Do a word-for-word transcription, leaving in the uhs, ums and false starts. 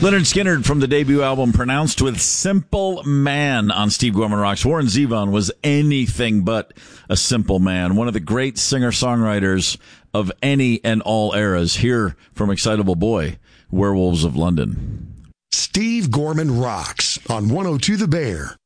Leonard Skinner from the debut album Pronounced with Simple Man on Steve Gorman Rocks. Warren Zevon was anything but a simple man. One of the great singer-songwriters of any and all eras. Here from Excitable Boy, Werewolves of London. Steve Gorman Rocks on one oh two The Bear.